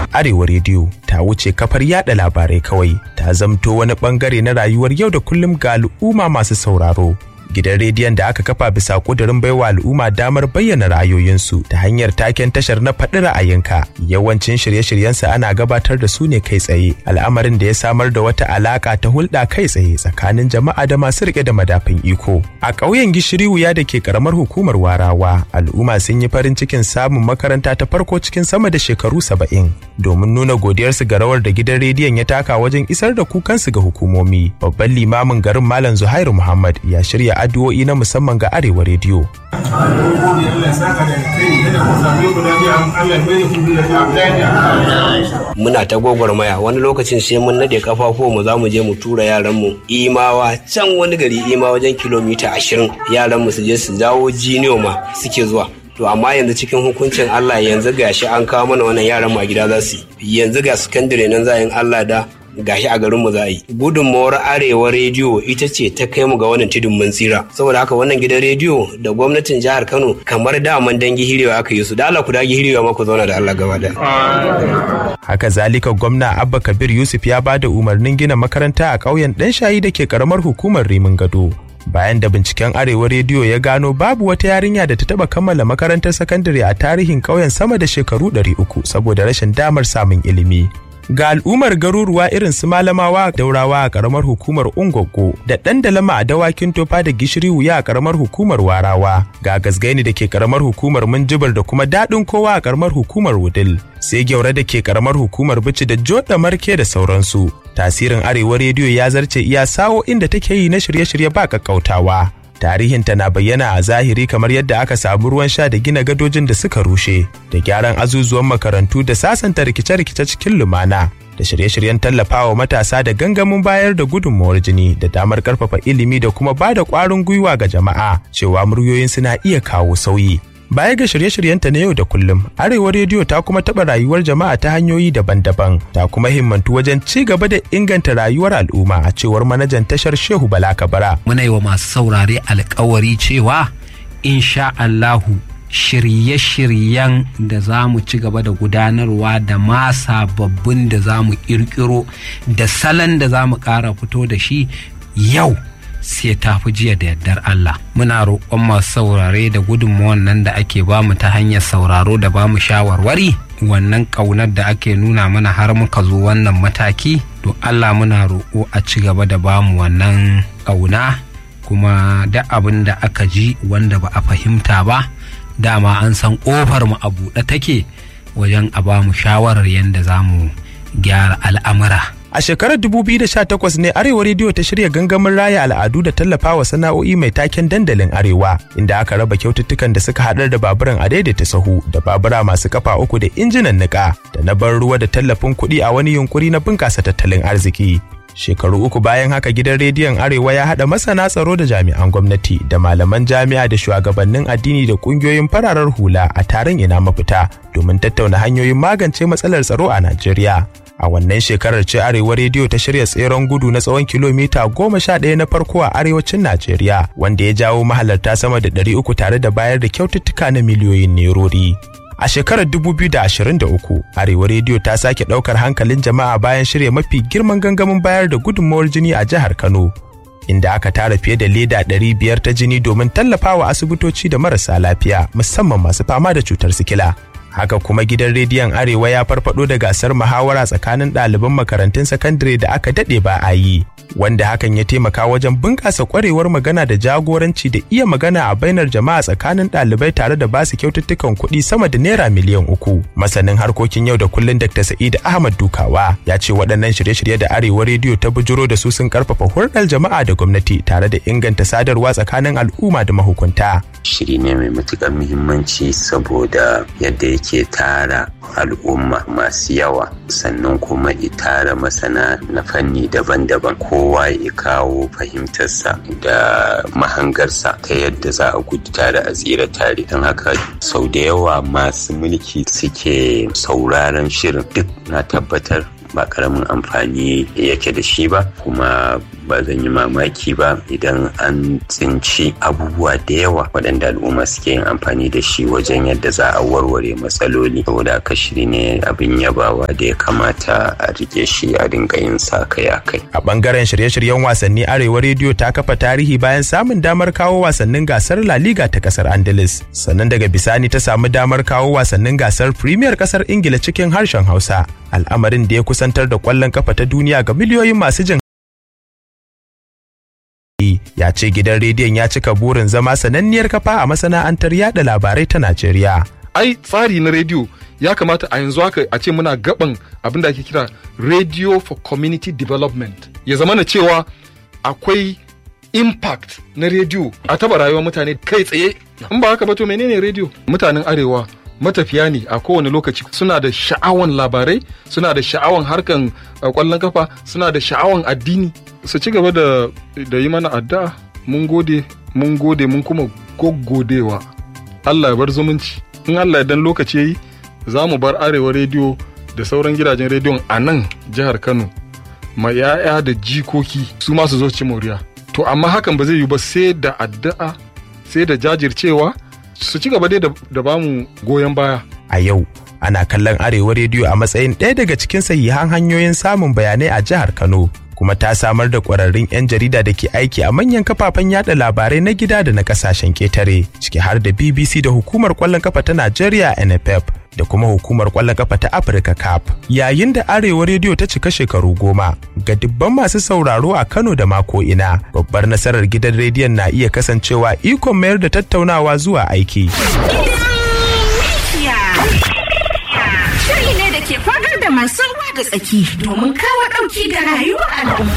Arewa rediyo ta wuce kafar yada labarai kawai, ta zamto wani bangare na rayuwar yau da kullum ga al'umma masu sauraro. Gidan rediyon da aka kafa bisa kudirin baiwa al'umma damar bayyana ra'ayoyinsu ta hanyar taken tashar na faɗi ra'ayinka. Yawancin shirye-shiryensa ana gabatar da su ne kai tsaye, al'amarin da ya samar da wata alaka ta hulɗa kai tsaye tsakanin jama'a da masu riƙe da madafin iko. A ƙauyen Gishiri Wuya da ke ƙaramar hukumar Warawa, al'umma sun yi farin cikin samun makaranta ta farko cikin sama da shekaru 70 domin nuna godiyarsu ga rawar da gidan rediyon ya taka wajen isar da kukansu ga hukumomi. Babban limamin garin Malam Zuhairu Muhammad ya shirya addu'o'i na musamman ga Arewa rediyo. Muna ta gwagwarmaya, wani lokacin sai mun nade kafafu mu za mu je mu tura yaran mu Imawa, can wani gari Imawa wajen kilomita 20, yaran mu su je su dawo Jiniyo ma suke zuwa. To amma yanzu cikin hukuncin Allah yanzu gashi an kawo mana wannan yaran mu a gida za su yi. Yanzu ga sakandare nan za yin Allah da gashi a garin mu za a yi. Gudunmawar Arewa rediyo ita ce ta kai mu ga wannan tudun mun tsira. Saboda haka wannan gidan rediyo da gwamnatin jihar Kano kamar daman dangi hirewa aka yi su. Da Allah ku dagi hirewa ma ku zauna da Allah gaba da. Haka zalika gwamna Abba Kabir Yusuf ya ba da umarnin gina makaranta a ƙauyen Ɗanshayi da ke ƙaramar hukumar Rimin Gado. Bayan da binciken Arewa rediyo ya gano babu wata yarinya da ta taba kammala makarantar sakandare a tarihin ƙauyen sama da shekaru 300 saboda rashin damar samun ilimi. Ga al'ummar garuruwa irin su Malamawa, Daurawa a ƙaramar hukumar Ungwaggo, da Dandalama a Dawakin Tofa da Gishiri Wuya a ƙaramar hukumar Warawa, ga Gasgaini da ke ƙaramar hukumar Minjibir da kuma Daɗin Kowa a ƙaramar hukumar Wudil, sai Gyaure da ke ƙaramar hukumar Bichi da Joɗa Marke da sauransu. Tasirin Arewa rediyo ya zarce iya sawo inda take yi na shirye-shirye ba kakkautawa. Tarihinta na bayyana a zahiri kamar yadda aka samu ruwan sha da gina gadojin da suka rushe, da gyaran azuzuwan makarantu da sasanta rikice-rikice cikin lumana, da shirye-shiryen tallafawa matasa da gangamin bayar da gudunmawar jini da damar karfafa ilimi da kuma ba da ƙwarin gwiwa ga jama'a cewa muryoyin suna iya kawo sauyi. Baya ga shirye-shiryenta na yau da kullum, Arewa rediyo ta kuma taɓa rayuwar jama'a ta hanyoyi daban-daban, ta kuma himmantu wajen ci gaba da inganta rayuwar al'umma a cewar manajan tashar Shehu Bala Kabara. Muna yi wa masu saurare alƙawari cewa insha Allahu shirye-shiryen da za mu ci gaba da gudanarwa da ma sababbin da za mu ƙirƙiro da salon da za mu ƙara fito da shi yau sai ta fi jiya da yardar Allah. Muna roƙon masu saurare da gudunmuwan nan da ake bamu ta hanyar sauraro da bamu shawarwari, wannan ƙaunar da ake nuna mana har muka zo wannan mataki, to Allah muna roƙo a ci gaba da bamu wannan ƙauna, kuma da abin da aka ji wanda ba a fahimta ba, dama an san ƙofar mu a buɗe take wajen a bamu shawarar yadda za mu gyara al'amura. A shekarar 2018 ne Arewa rediyo ta shirya gangamin raya al'adu da tallafawa sana'o'i mai taken dandalin Arewa, inda aka raba kyaututtukan da suka haɗar da baburan adaidaita sahu da babura masu kafa uku da injinan niƙa da na ban ruwa da tallafin kuɗi a wani yunkuri na bunƙasa tattalin arziki. Shekaru 3 bayan haka gidan rediyon Arewa ya haɗa masana tsaro da jami'an gwamnati da malaman jami'a da shugabannin addini da ƙungiyoyin fararar hula a taron ina mafita domin tattauna hanyoyin magance matsalar tsaro a Najeriya. A wannan shekarar ce Arewa rediyo ta shirya tseren gudu na tsawon kilomita 11 na farko a arewacin Najeriya, wanda ya jawo mahalarta sama da 300 tare da bayar da kyaututtuka na miliyoyin nerori. A shekarar 2023, Arewa rediyo ta sake ɗaukar hankalin jama'a bayan shirya mafi girman gangamin bayar da gudunmawar jini a jihar Kano, inda aka tara fiye da leda 500 ta jini domin tallafawa asibitoci da marasa lafiya, musamman masu fama da cutar sikila. Haka kuma gidan rediyon Arewa ya farfado da gasar muhawara tsakanin ɗaliban makarantun sakandare da aka daɗe ba a yi, wanda hakan ya taimaka wajen bunƙasa ƙwarewar magana da jagoranci da iya magana a bainar jama'a tsakanin ɗalibai tare da basu kyaututtukan kuɗi sama da naira miliyan 3. Masanin harkokin yau da kullun Dr. Sa'id Ahmad Dukawa ya ce waɗannan shirye-shirye da Arewa rediyo ta bujuro da su sun ƙarfafa hulɗar jama'a da gwamnati tare da inganta sadarwa tsakanin al'umma da mahukunta. Shiri ne mai matuƙar muhimmanci saboda yadda yake tara al'umma masu yawa, sannan kuma ya tara masana na fanni daban-daban, kowa ya kawo fahimtarsa da mahangarsa ta yadda za a gudu tare a tsira tare. Don haka sau da yawa masu mulki suke sauraron shirin, duk na tabbatar ba karamin amfani yake da shi ba, kuma ba zan yi mamaki ba idan an tsinci abubuwa da yawa waɗanda al'umma suke yin amfani da shi wajen yadda za a warware matsaloli. Saboda haka shiri ne abin yabawa da ya kamata a rike shi a dinga yin sa kai. A bangaren shirye-shiryen wasanni, Arewa rediyo ta kafa tarihi bayan samun damar kawo wasannin gasar La Liga ta kasar Andalus, sannan daga bisani ta samu damar kawo wasannin gasar Premier kasar Ingila cikin harshen Hausa, al'amarin da ya kusantar da kwallon kafa ta duniya ga miliyoyin masu jin. Ya ce gidan rediyon ya cika burin zama sananniyar kafa a masana'antar yada labarai ta Najeriya. Ai tsari na rediyo ya kamata a yanzu haka a ce muna gaban abin da ake kira Radio for Community Development. Ya zama na cewa akwai impact na rediyo a taba rayuwar mutane kai tsaye. In ba haka ba to menene rediyo? Mutanen Arewa matafiya ne a kowane lokaci, suna da sha'awan labarai, suna da sha'awan harkan kwallon kafa, suna da sha'awan addini. Su ci gaba da yi mana addu'a. Mun gode mun kuma goggodewa. Allah ya bar zumunci. In Allah dan lokaci yayi za mu bar Arewa rediyo da sauran gidajen rediyon a nan jihar Kano ma ya'ya da jikoki su ma su zo ci moriya. To amma hakan ba zai yi ba sai da addu'a, sai da jajircewa, su ci gaba da bamu goyon baya. A yau ana kallon Arewa rediyo a matsayin ɗaya daga cikin sahihan hanyoyin samun bayanai a jihar Kano, kuma ta samar da ƙwararrun 'yan jarida da ke aiki a manyan kafafen yada labarai na gida da na ƙasashen ƙetare, ciki har da BBC da hukumar ƙwallon kafa ta Najeriya NFF da kuma hukumar ƙwallon kafa ta Africa Cup. Yayin da Arewa rediyo ta cika shekaru 10 ga dubban masu sauraro a Kano da mako ina, babbar nasarar gidan rediyon na iya kasancewa ikon mayar da tattaunawa zuwa aiki. Shiri ne da ke fagar da masu ruwa da tsaki domin kawo ɗauki ga rayuwar al'umma.